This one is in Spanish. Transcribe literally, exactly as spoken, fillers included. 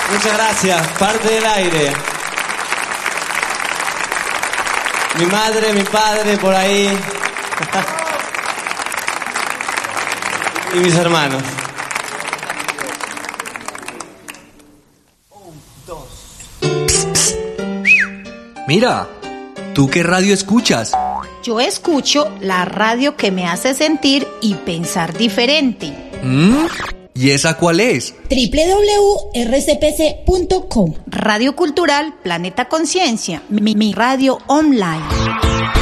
Muchas gracias. Parte del aire. Mi madre, mi padre, por ahí. Y mis hermanos. Mira, ¿tú qué radio escuchas? Yo escucho la radio que me hace sentir y pensar diferente. ¿Mm? ¿Y esa cuál es? doble u doble u doble u punto erre ce pe ce punto com. Radio Cultural Planeta Conciencia, mi, mi radio online.